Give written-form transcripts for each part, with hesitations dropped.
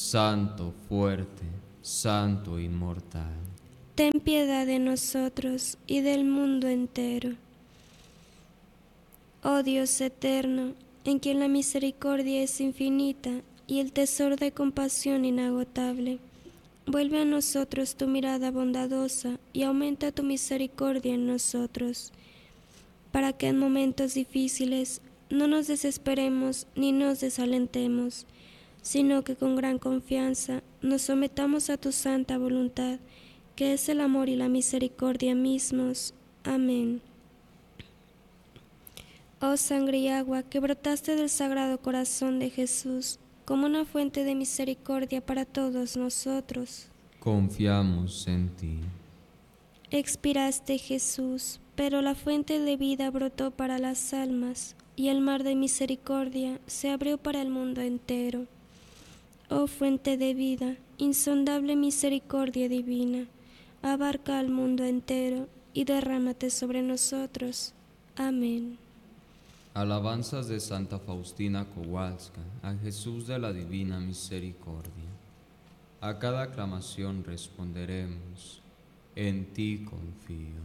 Santo, fuerte, santo, inmortal. Ten piedad de nosotros y del mundo entero. Oh Dios eterno, en quien la misericordia es infinita y el tesoro de compasión inagotable, vuelve a nosotros tu mirada bondadosa y aumenta tu misericordia en nosotros, para que en momentos difíciles no nos desesperemos ni nos desalentemos, sino que con gran confianza nos sometamos a tu santa voluntad, que es el amor y la misericordia mismos. Amén. Oh sangre y agua que brotaste del Sagrado Corazón de Jesús, como una fuente de misericordia para todos nosotros. Confiamos en ti. Expiraste, Jesús, pero la fuente de vida brotó para las almas, y el mar de misericordia se abrió para el mundo entero. Oh fuente de vida, insondable misericordia divina, abarca al mundo entero y derrámate sobre nosotros. Amén. Alabanzas de Santa Faustina Kowalska, a Jesús de la Divina Misericordia. A cada aclamación responderemos, en ti confío.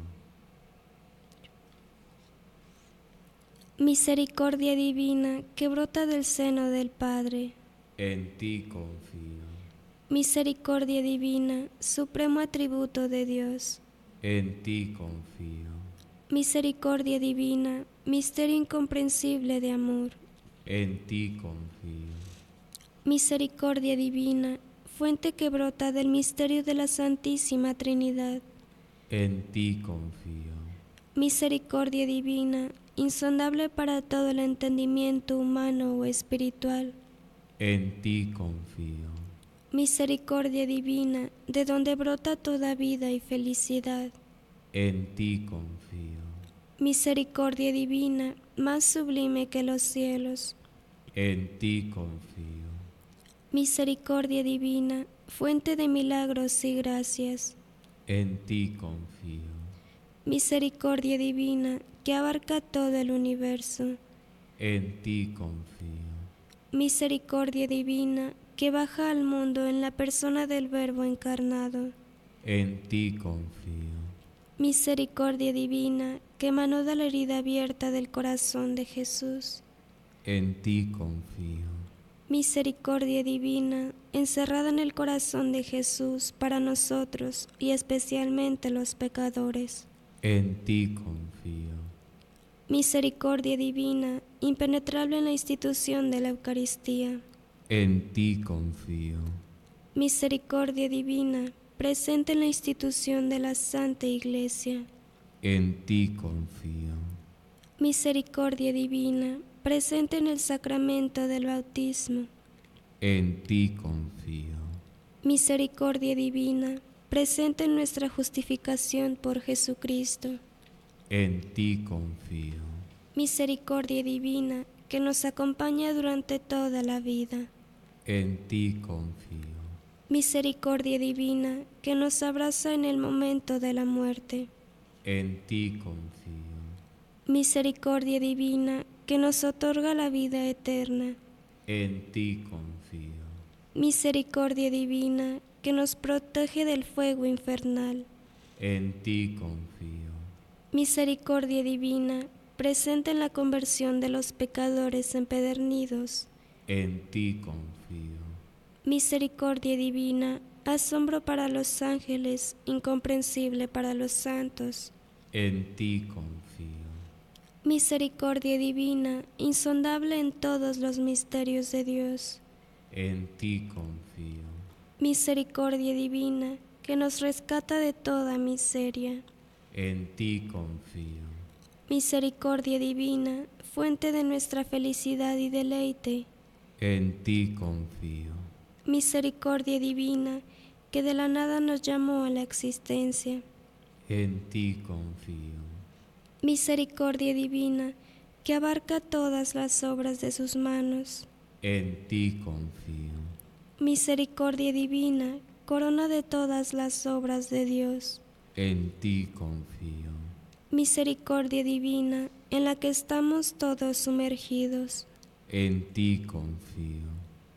Misericordia divina que brota del seno del Padre. En ti confío. Misericordia divina, supremo atributo de Dios. En ti confío. Misericordia divina, misterio incomprensible de amor. En ti confío. Misericordia divina, fuente que brota del misterio de la Santísima Trinidad. En ti confío. Misericordia divina, insondable para todo el entendimiento humano o espiritual. En ti confío. Misericordia divina, de donde brota toda vida y felicidad. En ti confío. Misericordia divina, más sublime que los cielos. En ti confío. Misericordia divina, fuente de milagros y gracias. En ti confío. Misericordia divina, que abarca todo el universo. En ti confío. Misericordia divina, que baja al mundo en la persona del Verbo encarnado. En ti confío. Misericordia divina, que emanó de la herida abierta del corazón de Jesús. En ti confío. Misericordia divina, encerrada en el corazón de Jesús para nosotros y especialmente los pecadores. En ti confío. Misericordia divina, impenetrable en la institución de la Eucaristía. En ti confío. Misericordia divina, presente en la institución de la Santa Iglesia. En ti confío. Misericordia divina, presente en el sacramento del bautismo. En ti confío. Misericordia divina, presente en nuestra justificación por Jesucristo. En ti confío. Misericordia divina, que nos acompaña durante toda la vida. En ti confío. Misericordia divina, que nos abraza en el momento de la muerte. En ti confío. Misericordia divina, que nos otorga la vida eterna. En ti confío. Misericordia divina, que nos protege del fuego infernal. En ti confío. Misericordia divina, presente en la conversión de los pecadores empedernidos. En ti confío. Misericordia divina, asombro para los ángeles, incomprensible para los santos. En ti confío. Misericordia divina, insondable en todos los misterios de Dios. En ti confío. Misericordia divina, que nos rescata de toda miseria. En ti confío. Misericordia divina, fuente de nuestra felicidad y deleite. En ti confío. Misericordia divina, que de la nada nos llamó a la existencia. En ti confío. Misericordia divina, que abarca todas las obras de sus manos. En ti confío. Misericordia divina, corona de todas las obras de Dios. En ti confío. Misericordia divina, en la que estamos todos sumergidos. En ti confío.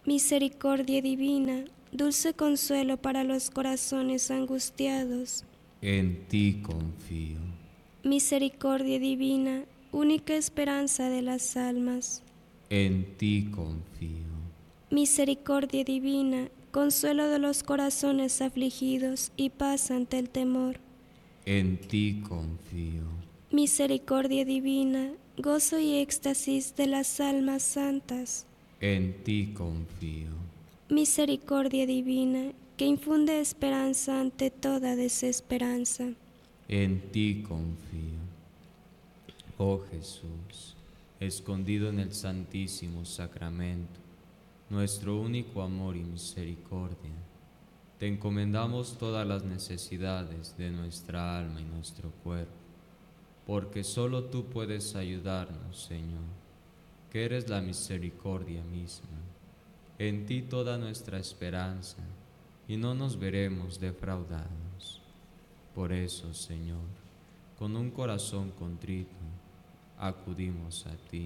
Misericordia divina, dulce consuelo para los corazones angustiados. En ti confío. Misericordia divina, única esperanza de las almas. En ti confío. Misericordia divina, consuelo de los corazones afligidos y paz ante el temor. En ti confío. Misericordia divina, gozo y éxtasis de las almas santas. En ti confío. Misericordia divina, que infunde esperanza ante toda desesperanza. En ti confío. Oh Jesús, escondido en el Santísimo Sacramento, nuestro único amor y misericordia, te encomendamos todas las necesidades de nuestra alma y nuestro cuerpo, porque solo tú puedes ayudarnos, Señor, que eres la misericordia misma. En ti toda nuestra esperanza, y no nos veremos defraudados. Por eso, Señor, con un corazón contrito, acudimos a ti.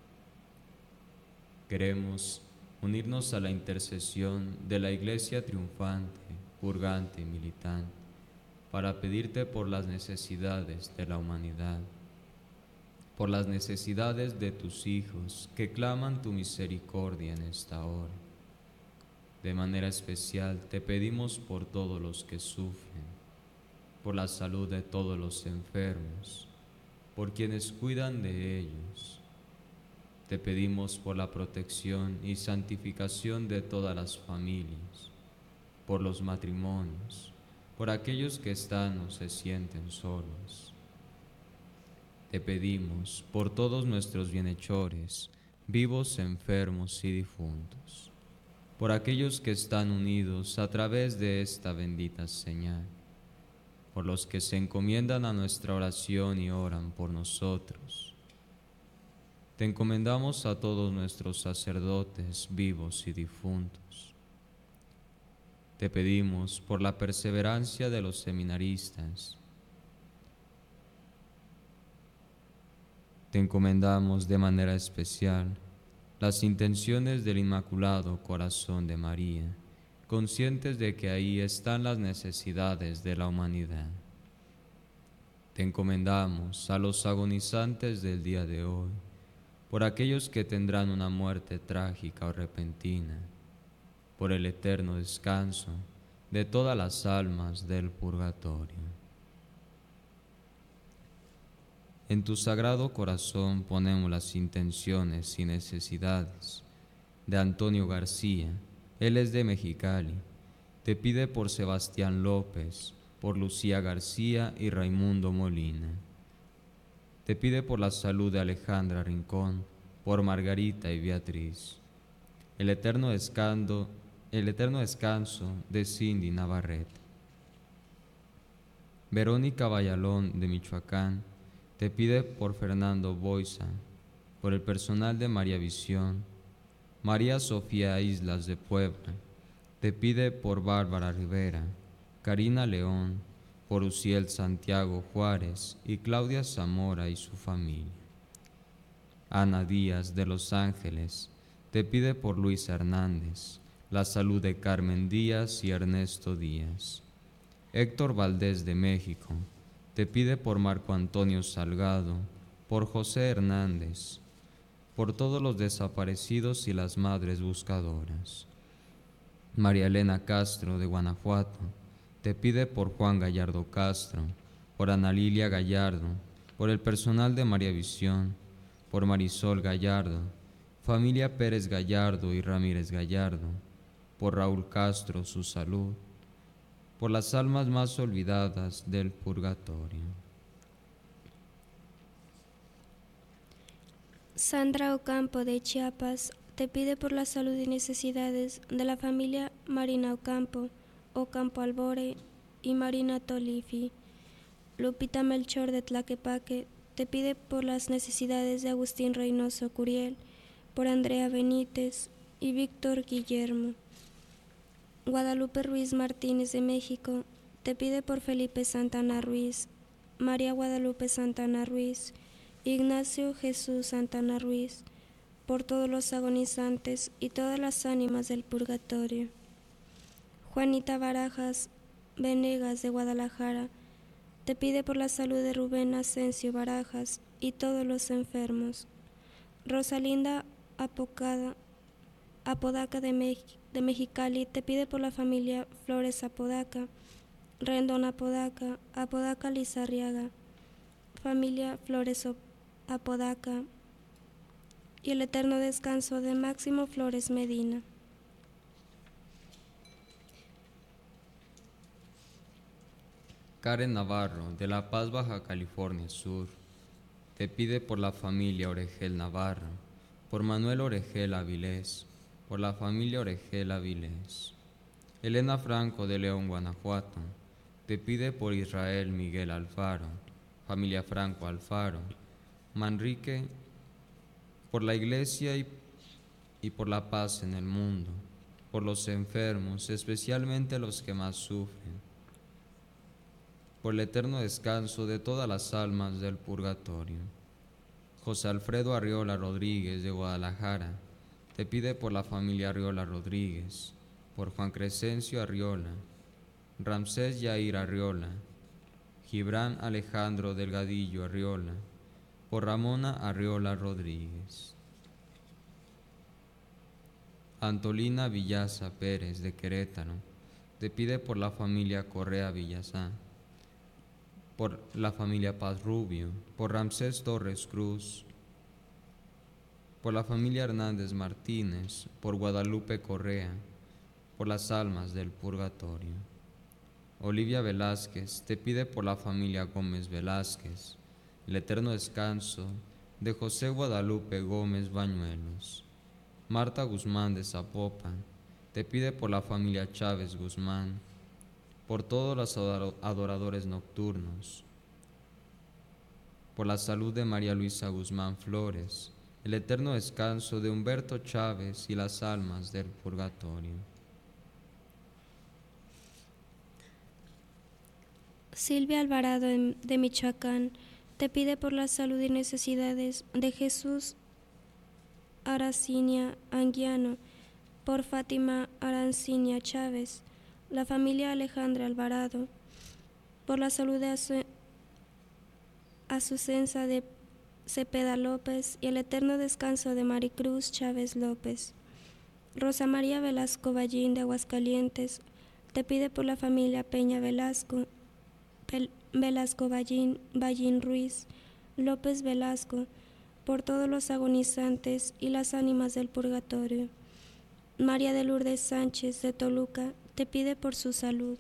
Queremos unirnos a la intercesión de la Iglesia triunfante, purgante y militante, para pedirte por las necesidades de la humanidad, por las necesidades de tus hijos que claman tu misericordia en esta hora. De manera especial te pedimos por todos los que sufren, por la salud de todos los enfermos, por quienes cuidan de ellos. Te pedimos por la protección y santificación de todas las familias, por los matrimonios, por aquellos que están o se sienten solos. Te pedimos por todos nuestros bienhechores, vivos, enfermos y difuntos, por aquellos que están unidos a través de esta bendita señal, por los que se encomiendan a nuestra oración y oran por nosotros. Te encomendamos a todos nuestros sacerdotes vivos y difuntos. Te pedimos por la perseverancia de los seminaristas. Te encomendamos de manera especial las intenciones del Inmaculado Corazón de María, conscientes de que ahí están las necesidades de la humanidad. Te encomendamos a los agonizantes del día de hoy, por aquellos que tendrán una muerte trágica o repentina, por el eterno descanso de todas las almas del purgatorio. En tu sagrado corazón ponemos las intenciones y necesidades de Antonio García, él es de Mexicali. Te pide por Sebastián López, por Lucía García y Raimundo Molina. Te pide por la salud de Alejandra Rincón, por Margarita y Beatriz. El eterno descanso de Cindy Navarrete. Verónica Vallalón de Michoacán te pide por Fernando Boiza, por el personal de María Visión. María Sofía Islas de Puebla te pide por Bárbara Rivera, Karina León, por Uciel Santiago Juárez y Claudia Zamora y su familia. Ana Díaz de Los Ángeles te pide por Luis Hernández, la salud de Carmen Díaz y Ernesto Díaz. Héctor Valdés de México te pide por Marco Antonio Salgado, por José Hernández, por todos los desaparecidos y las madres buscadoras. María Elena Castro de Guanajuato te pide por Juan Gallardo Castro, por Ana Lilia Gallardo, por el personal de María Visión, por Marisol Gallardo, familia Pérez Gallardo y Ramírez Gallardo, por Raúl Castro, su salud, por las almas más olvidadas del purgatorio. Sandra Ocampo de Chiapas te pide por la salud y necesidades de la familia Marina Ocampo, Ocampo Albore y Marina Tolifi. Lupita Melchor de Tlaquepaque te pide por las necesidades de Agustín Reynoso Curiel, por Andrea Benítez y Víctor Guillermo. Guadalupe Ruiz Martínez de México te pide por Felipe Santana Ruiz, María Guadalupe Santana Ruiz, Ignacio Jesús Santana Ruiz, por todos los agonizantes y todas las ánimas del purgatorio. Juanita Barajas Venegas de Guadalajara te pide por la salud de Rubén Asensio Barajas y todos los enfermos. Rosalinda Apodaca de Mexicali te pide por la familia Flores Apodaca, Rendón Apodaca, Apodaca Lizarriaga, familia Flores Apodaca y el eterno descanso de Máximo Flores Medina. Karen Navarro, de La Paz, Baja California Sur, te pide por la familia Oregel Navarro, por Manuel Oregel Avilés, por la familia Oregel Avilés. Elena Franco, de León, Guanajuato, te pide por Israel Miguel Alfaro, familia Franco Alfaro, Manrique, por la Iglesia y por la paz en el mundo, por los enfermos, especialmente los que más sufren, por el eterno descanso de todas las almas del purgatorio. José Alfredo Arriola Rodríguez de Guadalajara te pide por la familia Arriola Rodríguez, por Juan Crescencio Arriola, Ramsés Yair Arriola, Gibran Alejandro Delgadillo Arriola, por Ramona Arriola Rodríguez. Antolina Villaza Pérez de Querétaro te pide por la familia Correa Villazá, por la familia Paz Rubio, por Ramsés Torres Cruz, por la familia Hernández Martínez, por Guadalupe Correa, por las almas del purgatorio. Olivia Velázquez te pide por la familia Gómez Velázquez, el eterno descanso de José Guadalupe Gómez Bañuelos. Marta Guzmán de Zapopan te pide por la familia Chávez Guzmán, por todos los adoradores nocturnos, por la salud de María Luisa Guzmán Flores, el eterno descanso de Humberto Chávez y las almas del purgatorio. Silvia Alvarado de Michoacán te pide por la salud y necesidades de Jesús Aracinia Anguiano, por Fátima Arancinia Chávez, la familia Alejandra Alvarado, por la salud de Azucenza de Cepeda López y el eterno descanso de Maricruz Chávez López. Rosa María Velasco Ballín de Aguascalientes te pide por la familia Peña Velasco, Velasco Ballín, Ballín Ruiz, López Velasco, por todos los agonizantes y las ánimas del purgatorio. María de Lourdes Sánchez de Toluca te pide por su salud,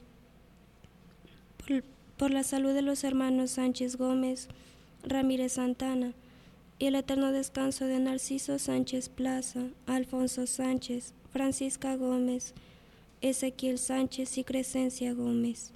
por la salud de los hermanos Sánchez Gómez, Ramírez Santana, y el eterno descanso de Narciso Sánchez Plaza, Alfonso Sánchez, Francisca Gómez, Ezequiel Sánchez y Crescencia Gómez.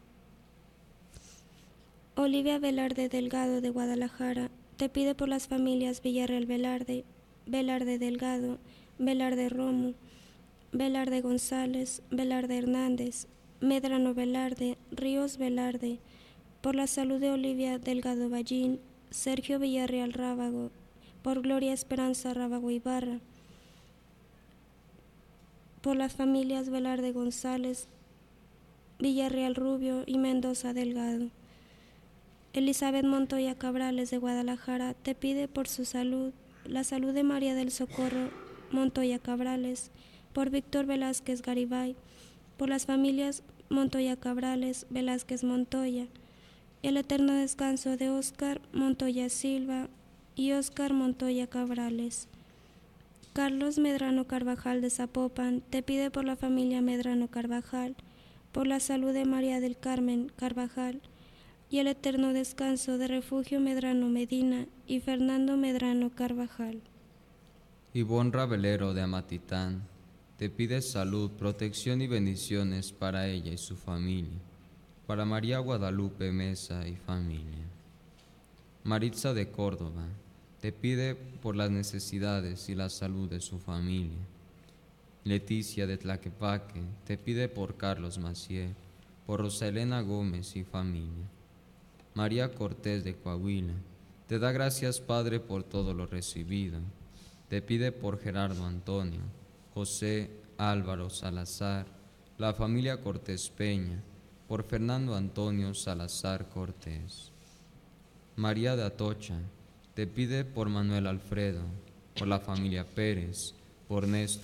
Olivia Velarde Delgado de Guadalajara te pide por las familias Villarreal Velarde, Velarde Delgado, Velarde Romo, Velarde González, Velarde Hernández, Medrano Velarde, Ríos Velarde, por la salud de Olivia Delgado Ballín, Sergio Villarreal Rábago, por Gloria Esperanza Rábago Ibarra, por las familias Velarde González, Villarreal Rubio y Mendoza Delgado. Elizabeth Montoya Cabrales de Guadalajara te pide por su salud, la salud de María del Socorro Montoya Cabrales, por Víctor Velázquez Garibay, por las familias Montoya Cabrales, Velázquez Montoya, el eterno descanso de Óscar Montoya Silva y Óscar Montoya Cabrales. Carlos Medrano Carvajal de Zapopan te pide por la familia Medrano Carvajal, por la salud de María del Carmen Carvajal y el eterno descanso de Refugio Medrano Medina y Fernando Medrano Carvajal. Ivonne Rabelero de Amatitán te pide salud, protección y bendiciones para ella y su familia, para María Guadalupe Mesa y familia. Maritza de Córdoba te pide por las necesidades y la salud de su familia. Leticia de Tlaquepaque te pide por Carlos Maciel, por Rosalena Gómez y familia. María Cortés de Coahuila te da gracias, Padre, por todo lo recibido, te pide por Gerardo Antonio, José Álvaro Salazar, la familia Cortés Peña, por Fernando Antonio Salazar Cortés. María de Atocha te pide por Manuel Alfredo, por la familia Pérez, por Néstor